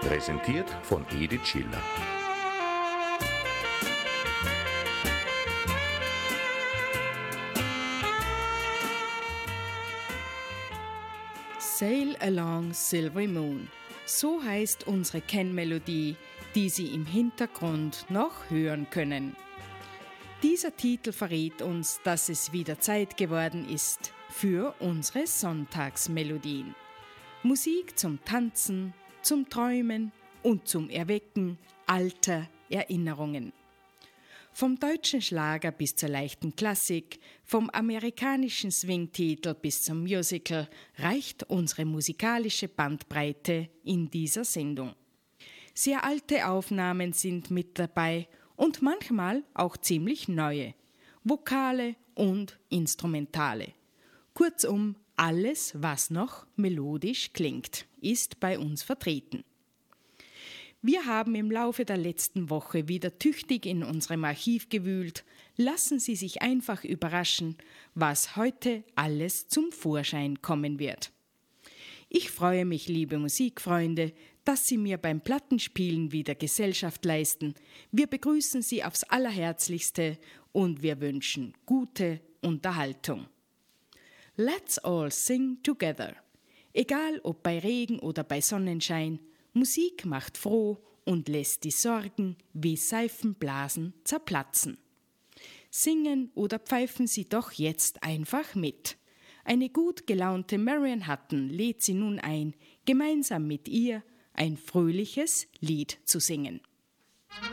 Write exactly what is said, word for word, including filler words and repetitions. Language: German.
Präsentiert von Edith Schiller. Sail Along Silvery Moon. So heißt unsere Kennmelodie, die Sie im Hintergrund noch hören können. Dieser Titel verrät uns, dass es wieder Zeit geworden ist für unsere Sonntagsmelodien. Musik zum Tanzen, zum Träumen und zum Erwecken alter Erinnerungen. Vom deutschen Schlager bis zur leichten Klassik, vom amerikanischen Swing-Titel bis zum Musical reicht unsere musikalische Bandbreite in dieser Sendung. Sehr alte Aufnahmen sind mit dabei und manchmal auch ziemlich neue, Vokale und Instrumentale. Kurzum, alles, was noch melodisch klingt, ist bei uns vertreten. Wir haben im Laufe der letzten Woche wieder tüchtig in unserem Archiv gewühlt. Lassen Sie sich einfach überraschen, was heute alles zum Vorschein kommen wird. Ich freue mich, liebe Musikfreunde, dass Sie mir beim Plattenspielen wieder Gesellschaft leisten. Wir begrüßen Sie aufs Allerherzlichste und wir wünschen gute Unterhaltung. Let's all sing together. Egal ob bei Regen oder bei Sonnenschein, Musik macht froh und lässt die Sorgen wie Seifenblasen zerplatzen. Singen oder pfeifen Sie doch jetzt einfach mit. Eine gut gelaunte Marian Hutton lädt Sie nun ein, gemeinsam mit ihr ein fröhliches Lied zu singen.